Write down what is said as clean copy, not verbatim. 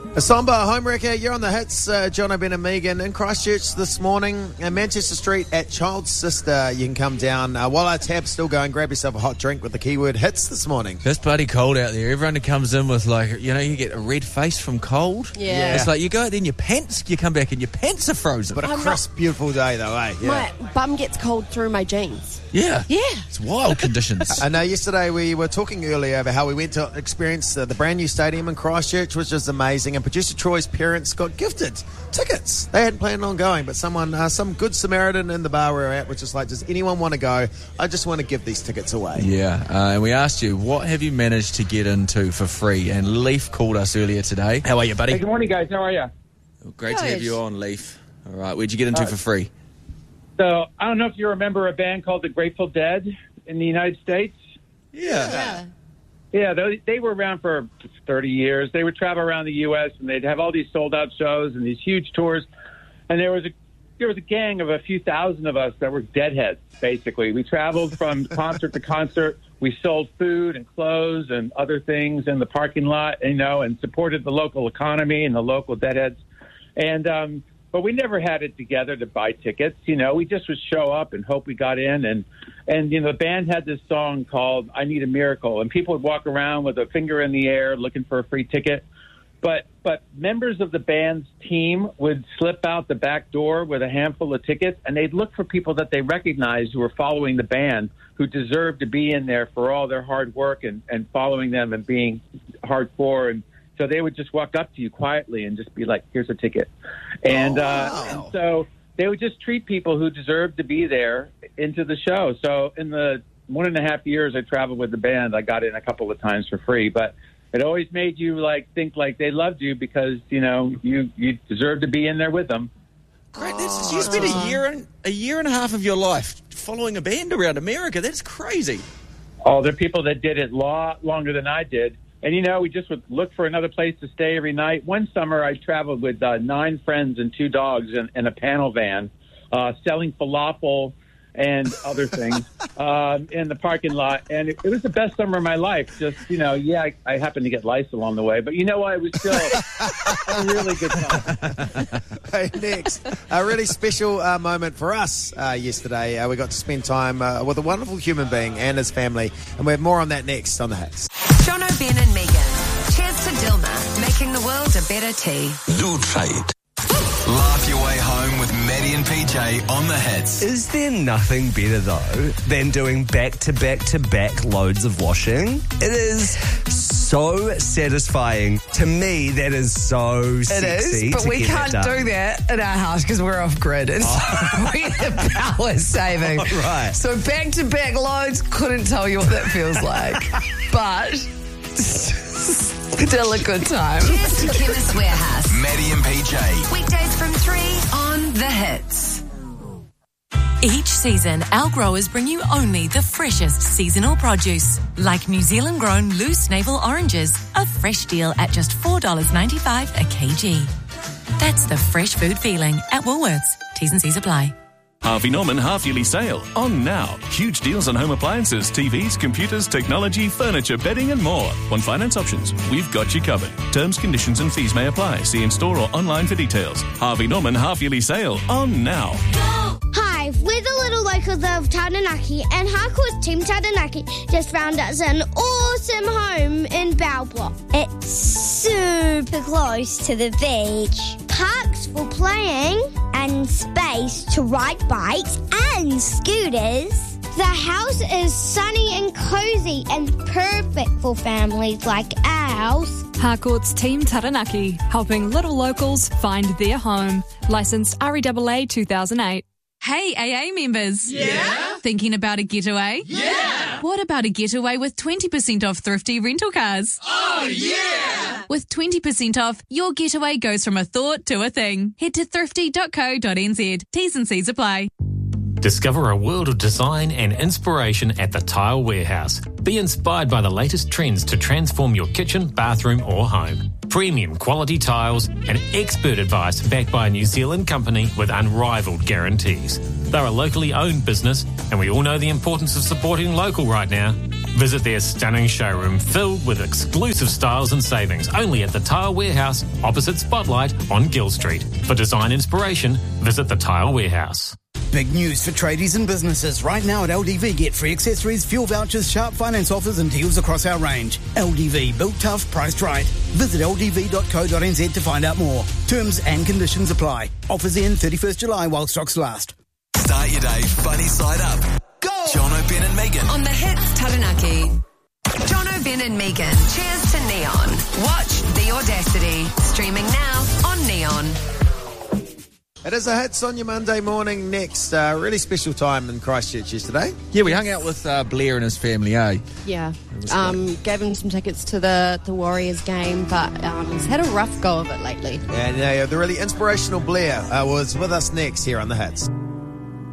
Asomba, Homewrecker, you're on the hits. John O'Ben and Megan in Christchurch this morning. Manchester Street at Child's Sister. You can come down while our tab's still going. Grab yourself a hot drink with the keyword hits this morning. It's bloody cold out there. Everyone who comes in with you get a red face from cold. Yeah. It's like you go out there in your pants, you come back and your pants are frozen. But a crisp, beautiful day though, eh? My bum gets cold through my jeans. Yeah. Yeah. It's wild conditions. I know yesterday we were talking earlier about how we went to experience the brand new stadium in Christchurch, which is amazing. And producer Troy's parents got gifted tickets. They hadn't planned on going, but some good Samaritan in the bar we were at was just like, does anyone want to go? I just want to give these tickets away. Yeah. And we asked you, what have you managed to get into for free? And Leaf called us earlier today. How are you, buddy? Hey, good morning, guys. How are you? Great to have you on, Leaf. All right. Where'd you get into for free? So, I don't know if you remember a band called the Grateful Dead in the United States. Yeah. Yeah, they were around for 30 years. They would travel around the U.S., and they'd have all these sold-out shows and these huge tours. And there was a gang of a few thousand of us that were deadheads, basically. We traveled from concert to concert. We sold food and clothes and other things in the parking lot, and supported the local economy and the local deadheads. And but we never had it together to buy tickets. We just would show up and hope we got in. And the band had this song called I Need a Miracle. And people would walk around with a finger in the air looking for a free ticket. But members of the band's team would slip out the back door with a handful of tickets, and they'd look for people that they recognized who were following the band, who deserved to be in there for all their hard work and following them and being hardcore. And so they would just walk up to you quietly and just be like, here's a ticket. And, and so they would just treat people who deserved to be there into the show. So in the 1.5 years I traveled with the band, I got in a couple of times for free. But it always made you think like they loved you because, you deserve to be in there with them. Great. You spent a year and a half of your life following a band around America. That's crazy. Oh, there are people that did it a lot longer than I did. And, we just would look for another place to stay every night. One summer, I traveled with 9 friends and 2 dogs in a panel van, selling falafel and other things in the parking lot. And it was the best summer of my life. Just, I happened to get lice along the way. But you know what? It was still a really good time. Hey, next, a really special moment for us yesterday. We got to spend time with a wonderful human being and his family. And we have more on that next on The Hits. John O'Ben and Megan. Cheers to Dilma, making the world a better tea. Do try it. Laugh your way home with Maddie and PJ on The Hits. Is there nothing better, though, than doing back-to-back-to-back loads of washing? It is so satisfying. To me, that is so sexy. It is, but we can't do that in our house because we're off-grid. And so we have power saving. Oh, right. So back-to-back loads, couldn't tell you what that feels like. But still a good time. Cheers to Chemist Warehouse. Maddie and PJ. Weekdays from 3 on The Hits. Each season, our growers bring you only the freshest seasonal produce, like New Zealand-grown loose navel oranges, a fresh deal at just $4.95 a kg. That's the fresh food feeling at Woolworths. T's and C's apply. Harvey Norman half-yearly sale. On now. Huge deals on home appliances, TVs, computers, technology, furniture, bedding and more. On finance options, we've got you covered. Terms, conditions and fees may apply. See in store or online for details. Harvey Norman half-yearly sale. On now. Hi, we're the Little Locals of Taranaki, and Harcourt's Team Taranaki just found us an awesome home in Bowblock. It's super close to the beach. Parks for playing and space to ride bikes and scooters. The house is sunny and cozy and perfect for families like ours. Harcourt's Team Taranaki, helping little locals find their home. Licensed REAA 2008. Hey, AA members. Yeah? Thinking about a getaway? Yeah! What about a getaway with 20% off thrifty rental cars? Oh, yeah! With 20% off, your getaway goes from a thought to a thing. Head to thrifty.co.nz. T's and C's apply. Discover a world of design and inspiration at the Tile Warehouse. Be inspired by the latest trends to transform your kitchen, bathroom or home. Premium quality tiles and expert advice backed by a New Zealand company with unrivaled guarantees. They're a locally owned business and we all know the importance of supporting local right now. Visit their stunning showroom filled with exclusive styles and savings only at the Tile Warehouse opposite Spotlight on Gill Street. For design inspiration, visit the Tile Warehouse. Big news for tradies and businesses. Right now at LDV, get free accessories, fuel vouchers, sharp finance offers and deals across our range. LDV, built tough, priced right. Visit ldv.co.nz to find out more. Terms and conditions apply. Offers end 31st July while stocks last. Start your day funny side up. Go! Jono, Ben and Megan. On the hits Taranaki. Jono, Ben and Megan. Cheers to Neon. Watch The Audacity. Streaming now on Neon. It is a Hits on your Monday morning next. Really special time in Christchurch yesterday. Yeah, we hung out with Blair and his family, eh? Yeah. Gave him some tickets to the Warriors game, but he's had a rough go of it lately. And the really inspirational Blair was with us next here on the Hits.